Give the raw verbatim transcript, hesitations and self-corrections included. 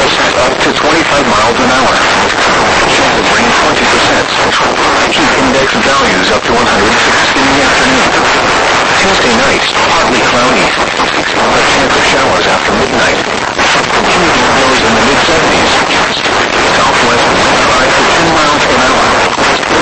percent up to twenty-five miles an hour. Chance of rain twenty percent. Heat index values up to one hundred six in the afternoon. Tuesday night, partly cloudy. A chance of showers after